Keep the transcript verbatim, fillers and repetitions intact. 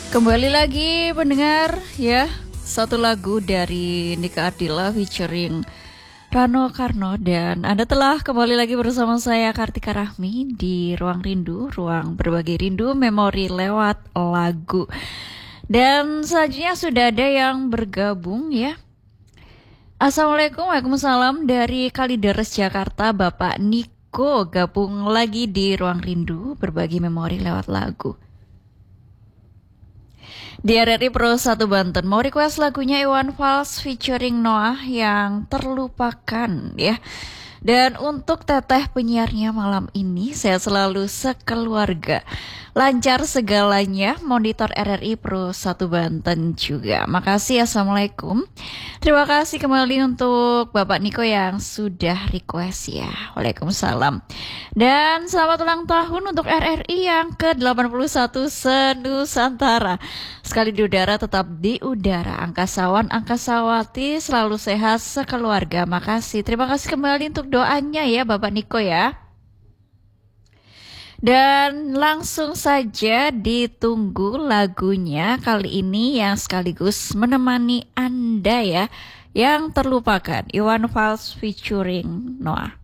Kembali lagi pendengar ya, satu lagu dari Nika Ardila featuring Rano Karno, dan Anda telah kembali lagi bersama saya Kartika Rahmi di Ruang Rindu, ruang berbagi rindu memori lewat lagu. Dan selanjutnya sudah ada yang bergabung ya. Assalamualaikum, waalaikumsalam dari Kalideres Jakarta, Bapak Niko gabung lagi di Ruang Rindu berbagi memori lewat lagu. Di R R I Pro satu Banten mau request lagunya Iwan Fals featuring Noah yang terlupakan ya. Dan untuk teteh penyiarnya malam ini, saya selalu sekeluarga lancar segalanya, monitor R R I Pro satu Banten juga. Makasih, assalamualaikum. Terima kasih kembali untuk Bapak Niko yang sudah request ya. Waalaikumsalam. Dan selamat ulang tahun untuk R R I yang ke delapan puluh satu se-Nusantara. Sekali di udara tetap di udara. Angkasawan, angkasawati selalu sehat sekeluarga. Makasih. Terima kasih kembali untuk doanya ya Bapak Niko ya. Dan langsung saja ditunggu lagunya kali ini yang sekaligus menemani Anda ya, yang terlupakan, Iwan Fals featuring Noah.